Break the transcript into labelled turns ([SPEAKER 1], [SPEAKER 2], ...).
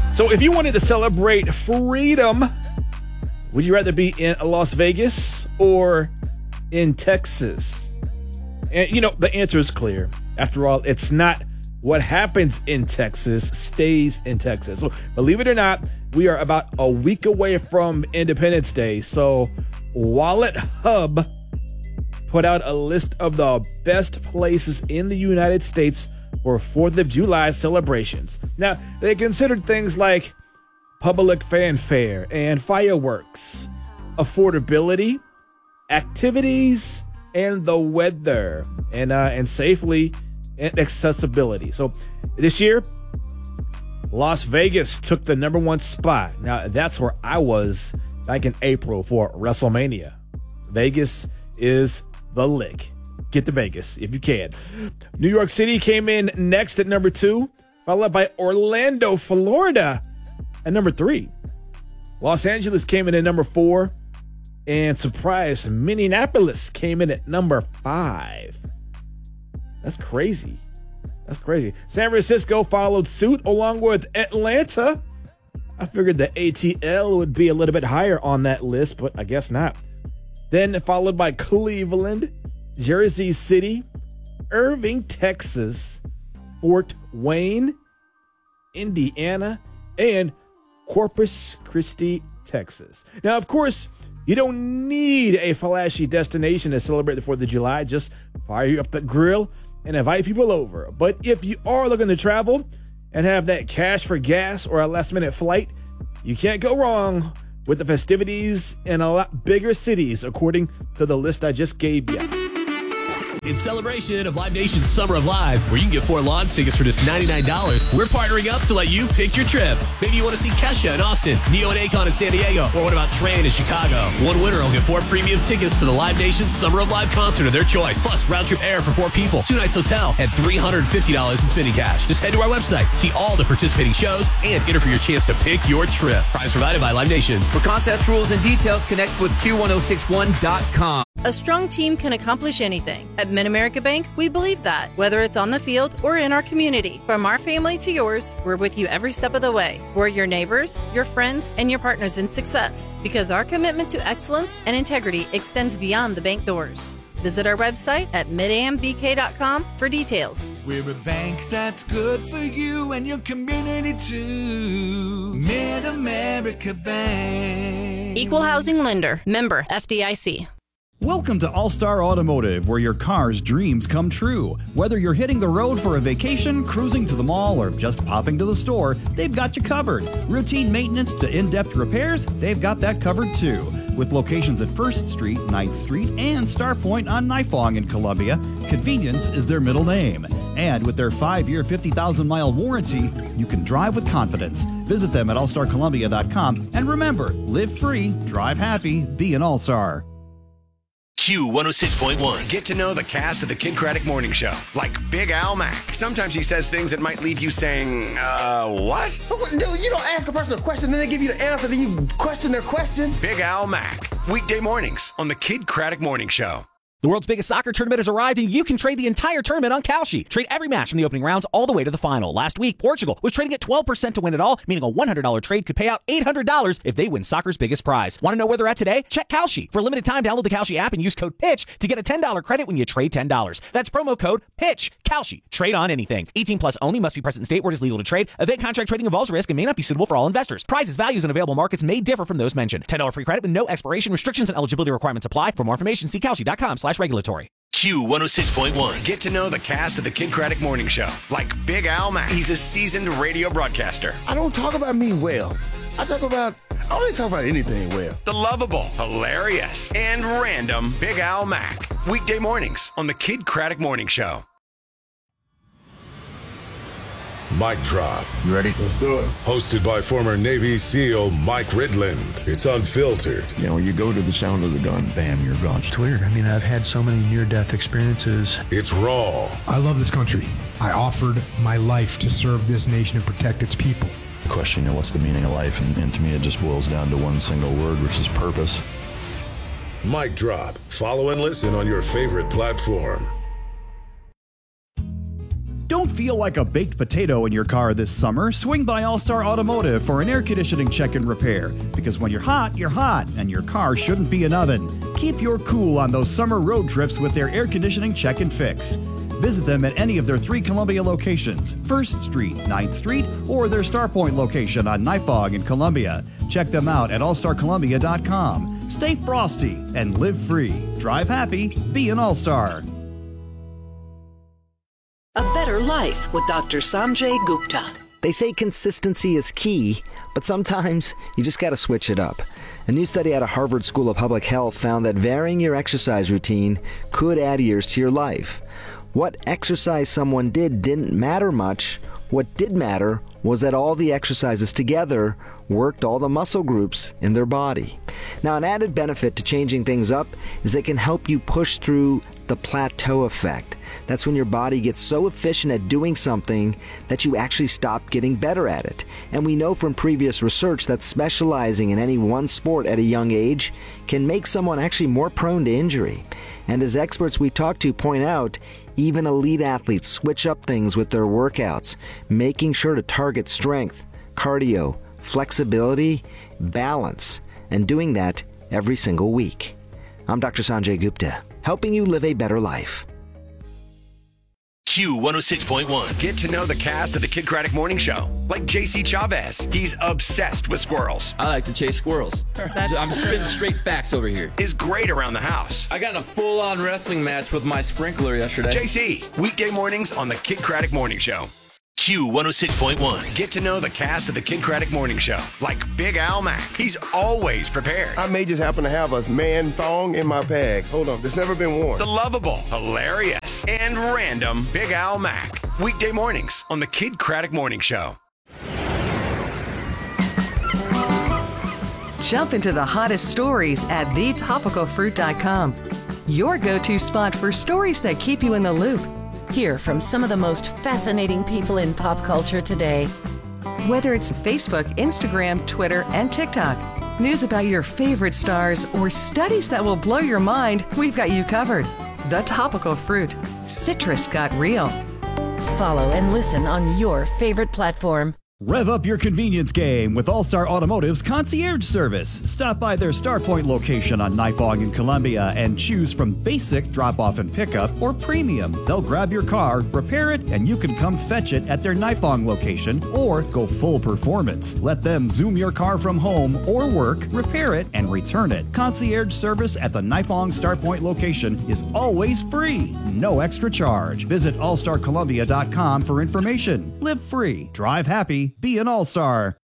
[SPEAKER 1] So if you wanted to celebrate freedom, would you rather be in Las Vegas or in Texas? And, the answer is clear. After all, it's not what happens in Texas stays in Texas. So believe it or not, we are about a week away from Independence Day. So Wallet Hub put out a list of the best places in the United States for 4th of July celebrations. Now, they considered things like public fanfare and fireworks, affordability, activities, and the weather, and safely and accessibility. So this year, Las Vegas took the number one spot. Now, that's where I was back in April for WrestleMania. Vegas is the lick. Get to Vegas if you can. New York City came in next at number 2, followed by Orlando, Florida at number 3. Los Angeles came in at number 4. And surprise, Minneapolis came in at number 5. That's crazy. San Francisco followed suit along with Atlanta. I figured the ATL would be a little bit higher on that list, but I guess not. Then followed by Cleveland, Jersey City, Irving, Texas, Fort Wayne, Indiana, and Corpus Christi, Texas. Now, of course, you don't need a flashy destination to celebrate the 4th of July. Just fire up the grill and invite people over. But if you are looking to travel and have that cash for gas or a last-minute flight, you can't go wrong with the festivities in a lot bigger cities, according to the list I just gave you.
[SPEAKER 2] In celebration of Live Nation's Summer of Live, where you can get 4 lawn tickets for just $99, we're partnering up to let you pick your trip. Maybe you want to see Kesha in Austin, Neo and Akon in San Diego, or what about Train in Chicago? One winner will get 4 premium tickets to the Live Nation's Summer of Live concert of their choice, plus round-trip air for 4 people, 2 nights hotel, and $350 in spending cash. Just head to our website, see all the participating shows, and enter for your chance to pick your trip. Prize provided by Live Nation.
[SPEAKER 3] For contest rules and details, connect with Q1061.com.
[SPEAKER 4] A strong team can accomplish anything. At Mid-America Bank, we believe that. Whether it's on the field or in our community, from our family to yours, we're with you every step of the way. We're your neighbors, your friends, and your partners in success. Because our commitment to excellence and integrity extends beyond the bank doors. Visit our website at midambk.com for details.
[SPEAKER 5] We're a bank that's good for you and your community too. Mid-America Bank.
[SPEAKER 4] Equal housing lender. Member FDIC.
[SPEAKER 6] Welcome to All-Star Automotive, where your car's dreams come true. Whether you're hitting the road for a vacation, cruising to the mall, or just popping to the store, they've got you covered. Routine maintenance to in-depth repairs, they've got that covered too. With locations at 1st Street, 9th Street, and Star Point on Nifong in Columbia, convenience is their middle name. And with their 5-year, 50,000-mile warranty, you can drive with confidence. Visit them at allstarcolumbia.com. And remember, live free, drive happy, be an All-Star.
[SPEAKER 7] Q106.1. Get to know the cast of the Kid Craddock Morning Show, like Big Al Mack. Sometimes he says things that might leave you saying, what?
[SPEAKER 8] Dude, you don't ask a person a question, then they give you the answer, then you question their question.
[SPEAKER 7] Big Al Mack. Weekday mornings on the Kid Craddock Morning Show.
[SPEAKER 9] The world's biggest soccer tournament has arrived, and you can trade the entire tournament on Kalshi. Trade every match from the opening rounds all the way to the final. Last week, Portugal was trading at 12% to win it all, meaning a $100 trade could pay out $800 if they win soccer's biggest prize. Want to know where they're at today? Check Kalshi. For a limited time, download the Kalshi app and use code PITCH to get a $10 credit when you trade $10. That's promo code PITCH. Kalshi. Trade on anything. 18 plus only. Must be present in state where it is legal to trade. Event contract trading involves risk and may not be suitable for all investors. Prices, values, and available markets may differ from those mentioned. $10 free credit with no expiration. Restrictions and eligibility requirements apply. For more information, see kalshi.com/regulatory.
[SPEAKER 7] Q106.1. Get to know the cast of the Kid Craddock Morning Show, like Big Al Mack. He's a seasoned radio broadcaster.
[SPEAKER 8] I don't talk about me well. I don't really talk about anything well.
[SPEAKER 7] The lovable, hilarious, and random Big Al Mack. Weekday mornings on the Kid Craddock Morning Show.
[SPEAKER 10] Mic Drop.
[SPEAKER 8] You ready? Let's do it.
[SPEAKER 10] Hosted by former Navy SEAL Mike Ridland. It's unfiltered.
[SPEAKER 11] You know, you go to the sound of the gun, bam, you're gone.
[SPEAKER 12] It's weird. I mean, I've had so many near-death experiences.
[SPEAKER 10] It's raw.
[SPEAKER 12] I love this country. I offered my life to serve this nation and protect its people.
[SPEAKER 11] The question, you know, what's the meaning of life? And to me, it just boils down to one single word, which is purpose.
[SPEAKER 10] Mic Drop. Follow and listen on your favorite platform.
[SPEAKER 6] Don't feel like a baked potato in your car this summer. Swing by All-Star Automotive for an air conditioning check and repair. Because when you're hot, and your car shouldn't be an oven. Keep your cool on those summer road trips with their air conditioning check and fix. Visit them at any of their 3 Columbia locations, 1st Street, 9th Street, or their Starpoint location on Nipawg in Columbia. Check them out at allstarcolumbia.com. Stay frosty and live free. Drive happy, be an All-Star.
[SPEAKER 13] A Better Life with Dr. Sanjay Gupta.
[SPEAKER 14] They say consistency is key, but sometimes you just got to switch it up. A new study out of Harvard School of Public Health found that varying your exercise routine could add years to your life. What exercise someone did didn't matter much. What did matter was that all the exercises together worked all the muscle groups in their body. Now, an added benefit to changing things up is they can help you push through the plateau effect. That's when your body gets so efficient at doing something that you actually stop getting better at it. And we know from previous research that specializing in any one sport at a young age can make someone actually more prone to injury. And as experts we talk to point out, even elite athletes switch up things with their workouts, making sure to target strength, cardio, flexibility, balance, and doing that every single week. I'm Dr. Sanjay Gupta, helping you live a better life.
[SPEAKER 7] Q106.1. Get to know the cast of the Kid Craddock Morning Show, like JC Chavez. He's obsessed with squirrels.
[SPEAKER 15] I like to chase squirrels. I'm spitting straight facts over here.
[SPEAKER 7] Is great around the house.
[SPEAKER 15] I got in a full-on wrestling match with my sprinkler yesterday.
[SPEAKER 7] JC, weekday mornings on the Kid Craddock Morning Show. Q106.1. Get to know the cast of the Kid Craddock Morning Show, like Big Al Mack. He's always prepared.
[SPEAKER 8] I may just happen to have a man thong in my bag. Hold on, it's never been worn.
[SPEAKER 7] The lovable, hilarious, and random Big Al Mack. Weekday mornings on the Kid Craddock Morning Show.
[SPEAKER 16] Jump into the hottest stories at thetopicalfruit.com. Your go-to spot for stories that keep you in the loop.
[SPEAKER 17] Hear from some of the most fascinating people in pop culture today.
[SPEAKER 16] Whether it's Facebook, Instagram, Twitter, and TikTok, news about your favorite stars, or studies that will blow your mind, we've got you covered. The Topical Fruit. Citrus got real.
[SPEAKER 17] Follow and listen on your favorite platform.
[SPEAKER 6] Rev up your convenience game with All-Star Automotive's concierge service. Stop by their Starpoint location on Nipawg in Columbia and choose from basic drop-off and pickup or premium. They'll grab your car, repair it, and you can come fetch it at their Nipawg location or go full performance. Let them zoom your car from home or work, repair it, and return it. Concierge service at the Nipawg Starpoint location is always free. No extra charge. Visit allstarcolumbia.com for information. Live free. Drive happy. Be an all-star.